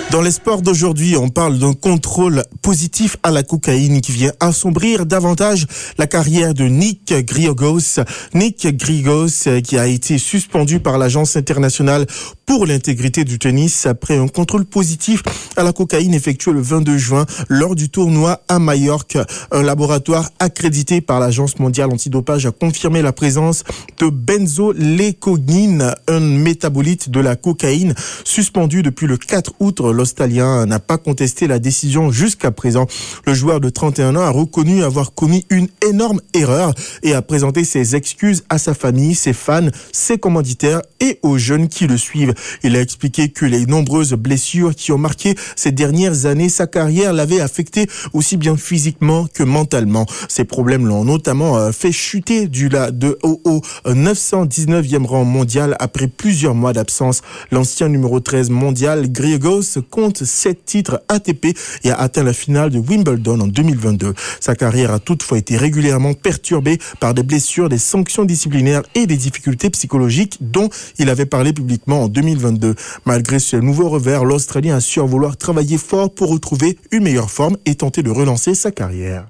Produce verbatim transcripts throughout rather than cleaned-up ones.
Dans les sports d'aujourd'hui, on parle d'un contrôle positif à la cocaïne qui vient assombrir davantage la carrière de Nick Kyrgios. Nick Kyrgios qui a été suspendu par l'Agence internationale pour l'intégrité du tennis après un contrôle positif à la cocaïne effectué le vingt-deux juin lors du tournoi à Majorque. Un laboratoire accrédité par l'Agence mondiale antidopage a confirmé la présence de benzoléconine, un métabolite de la cocaïne suspendu depuis le quatre août. L'Australien n'a pas contesté la décision jusqu'à présent. Le joueur de trente et un ans a reconnu avoir commis une énorme erreur et a présenté ses excuses à sa famille, ses fans, ses commanditaires et aux jeunes qui le suivent. Il a expliqué que les nombreuses blessures qui ont marqué ces dernières années sa carrière l'avaient affecté aussi bien physiquement que mentalement. Ces problèmes l'ont notamment fait chuter du la, de, au, au neuf cent dix-neuvième rang mondial après plusieurs mois d'absence. L'ancien numéro treize mondial, Kyrgios, compte sept titres A T P et a atteint la finale de Wimbledon en deux mille vingt-deux. Sa carrière a toutefois été régulièrement perturbée par des blessures, des sanctions disciplinaires et des difficultés psychologiques dont il avait parlé publiquement en deux mille vingt-deux. Malgré ce nouveau revers, l'Australien a su en vouloir travailler fort pour retrouver une meilleure forme et tenter de relancer sa carrière.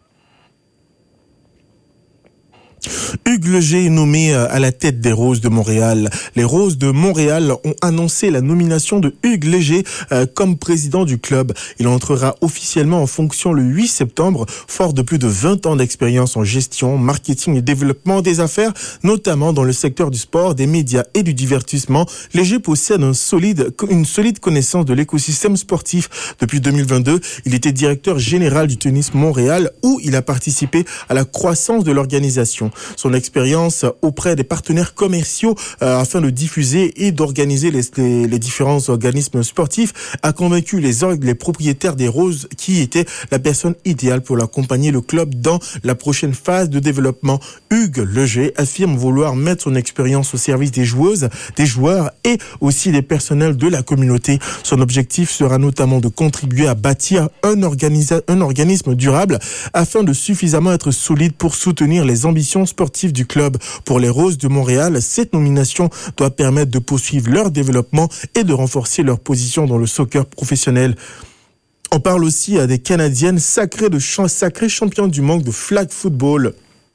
Hugues Leger est nommé à la tête des Roses de Montréal. Les Roses de Montréal ont annoncé la nomination de Hugues Leger euh, comme président du club. Il entrera officiellement en fonction le huit septembre, fort de plus de vingt ans d'expérience en gestion, marketing et développement des affaires, notamment dans le secteur du sport, des médias et du divertissement. Leger possède un solide, une solide connaissance de l'écosystème sportif. Depuis deux mille vingt-deux, il était directeur général du Tennis Montréal où il a participé à la croissance de l'organisation. Son expérience auprès des partenaires commerciaux euh, afin de diffuser et d'organiser les, les, les différents organismes sportifs a convaincu les, les propriétaires des Roses qui étaient la personne idéale pour accompagner le club dans la prochaine phase de développement. Hugues Leger affirme vouloir mettre son expérience au service des joueuses, des joueurs et aussi des personnels de la communauté. Son objectif sera notamment de contribuer à bâtir un, organisa- un organisme durable afin de suffisamment être solide pour soutenir les ambitions sportives du club. Pour les Roses de Montréal, cette nomination doit permettre de poursuivre leur développement et de renforcer leur position dans le soccer professionnel. On parle aussi des Canadiennes sacrées de ch- sacrées championnes du monde de flag football.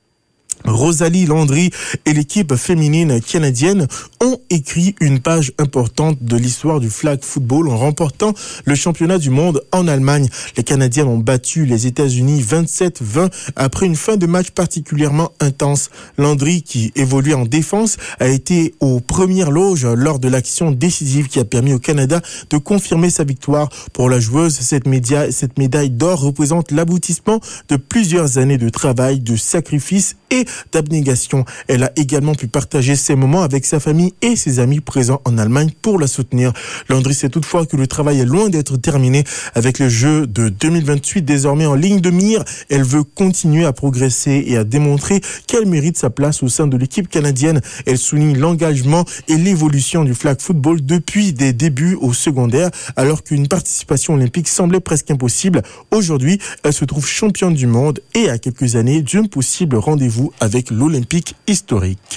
Rosalie Landry et l'équipe féminine canadienne ont écrit une page importante de l'histoire du flag football en remportant le championnat du monde en Allemagne. Les Canadiennes ont battu les États-Unis vingt-sept vingt après une fin de match particulièrement intense. Landry, qui évolue en défense, a été aux premières loges lors de l'action décisive qui a permis au Canada de confirmer sa victoire. Pour la joueuse, cette, média, cette médaille d'or représente l'aboutissement de plusieurs années de travail, de sacrifice et d'abnégation. Elle a également pu partager ses moments avec sa famille et ses amis présents en Allemagne pour la soutenir. Landry sait toutefois que le travail est loin d'être terminé. Avec le jeu de deux mille vingt-huit désormais en ligne de mire, elle veut continuer à progresser et à démontrer qu'elle mérite sa place au sein de l'équipe canadienne. Elle souligne l'engagement et l'évolution du flag football depuis des débuts au secondaire, alors qu'une participation olympique semblait presque impossible. Aujourd'hui, elle se trouve championne du monde et à quelques années d'un possible rendez-vous avec l'Olympique historique.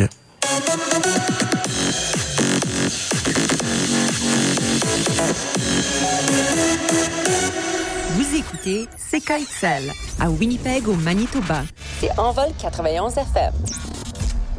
Vous écoutez C K X L à Winnipeg au Manitoba. C'est Envol quatre-vingt-onze F M.